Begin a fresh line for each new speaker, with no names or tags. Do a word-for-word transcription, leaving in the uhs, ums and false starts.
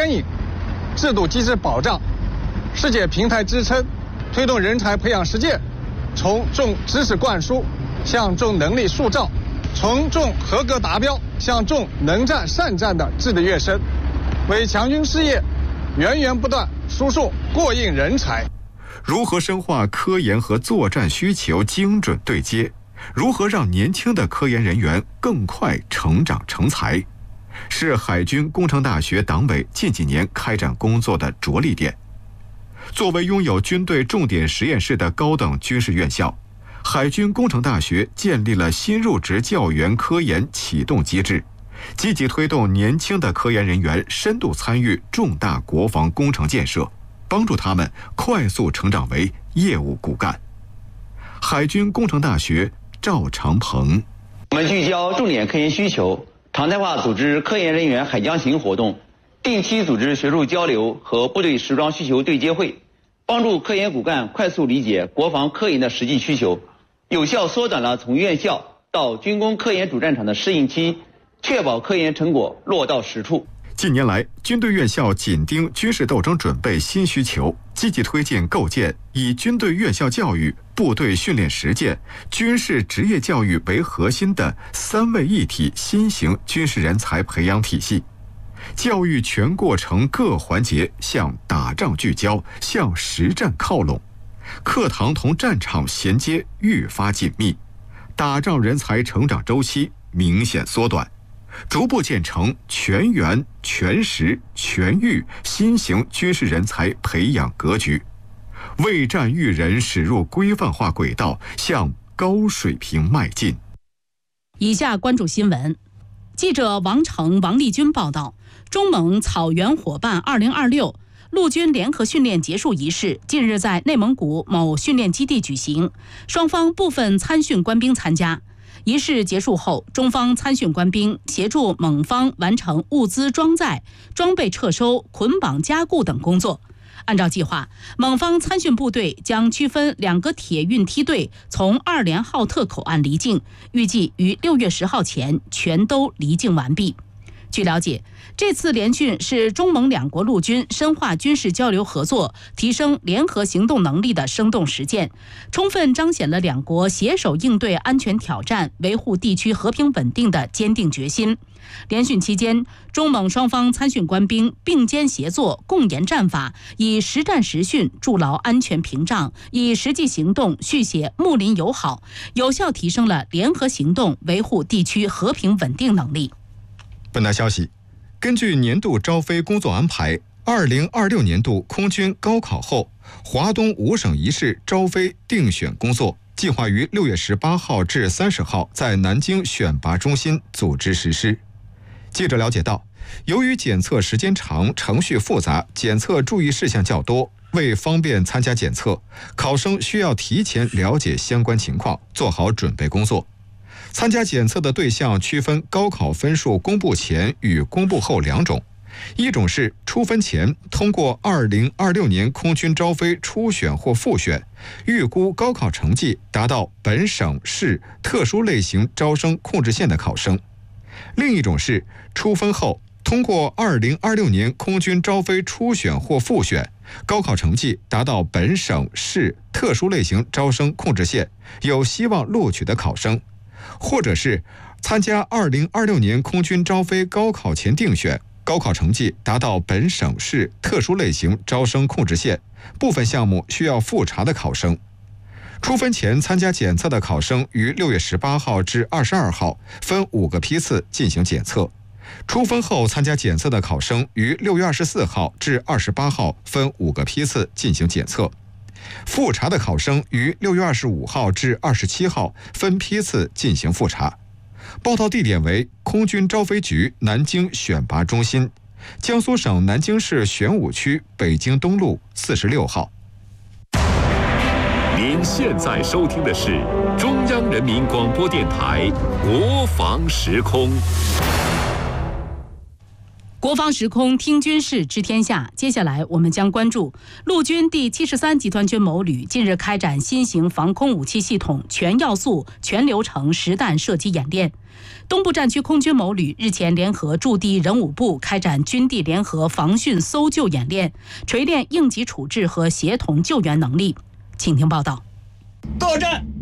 引，制度机制保障，世界平台支撑，推动人才培养实践，从重知识灌输向重能力塑造，从重合格达标向重能战善战的质的跃升，为强军事业源源不断输送过硬人才。
如何深化科研和作战需求精准对接？如何让年轻的科研人员更快成长成才，是海军工程大学党委近几年开展工作的着力点。作为拥有军队重点实验室的高等军事院校，海军工程大学建立了新入职教员科研启动机制，积极推动年轻的科研人员深度参与重大国防工程建设，帮助他们快速成长为业务骨干。海军工程大学赵长鹏，
我们聚焦重点科研需求，常态化组织科研人员海疆行活动，定期组织学术交流和部队实装需求对接会，帮助科研骨干快速理解国防科研的实际需求，有效缩短了从院校到军工科研主战场的适应期，确保科研成果落到实处。
近年来，军队院校紧盯军事斗争准备新需求，积极推进构建以军队院校教育、部队训练实践、军事职业教育为核心的三位一体新型军事人才培养体系。教育全过程各环节向打仗聚焦，向实战靠拢，课堂同战场衔接愈发紧密，打仗人才成长周期明显缩短，逐步建成全员、全时、全域新型军事人才培养格局，为战育人驶入规范化轨道，向高水平迈进。
以下关注新闻。记者王成、王立军报道，中蒙草原伙伴二零二六陆军联合训练结束仪式近日在内蒙古某训练基地举行，双方部分参训官兵参加。仪式结束后，中方参训官兵协助蒙方完成物资装载、装备撤收、捆绑加固等工作。按照计划，蒙方参训部队将区分两个铁运梯队从二连浩特口岸离境，预计于六月十号前全都离境完毕。据了解，这次联训是中蒙两国陆军深化军事交流合作、提升联合行动能力的生动实践，充分彰显了两国携手应对安全挑战、维护地区和平稳定的坚定决心。联训期间，中蒙双方参训官兵并肩协作，共研战法，以实战实训筑牢安全屏障，以实际行动续写睦邻友好，有效提升了联合行动维护地区和平稳定能力。
本台消息，根据年度招飞工作安排，二零二六年度空军高考后，华东五省一市招飞定选工作计划于六月十八号至三十号在南京选拔中心组织实施。记者了解到，由于检测时间长、程序复杂、检测注意事项较多，为方便参加检测，考生需要提前了解相关情况，做好准备工作。参加检测的对象区分高考分数公布前与公布后两种，一种是出分前通过二零二六年空军招飞初选或复选，预估高考成绩达到本省市特殊类型招生控制线的考生；另一种是出分后通过二零二六年空军招飞初选或复选，高考成绩达到本省市特殊类型招生控制线，有希望录取的考生。或者是参加二零二六年空军招飞高考前定选，高考成绩达到本省市特殊类型招生控制线，部分项目需要复查的考生。出分前参加检测的考生于六月十八号至二十二号分五个批次进行检测，出分后参加检测的考生于六月二十四号至二十八号分五个批次进行检测。复查的考生于六月二十五号至二十七号分批次进行复查，报到地点为空军招飞局南京选拔中心，江苏省南京市玄武区北京东路四十六号。
您现在收听的是中央人民广播电台国防时空。
国防时空听军事知天下，接下来我们将关注陆军第七十三集团军某旅近日开展新型防空武器系统全要素、全流程实弹射击演练。东部战区空军某旅日前联合驻地人武部开展军地联合防汛搜救演练，锤炼应急处置和协同救援能力。请听报道。
作战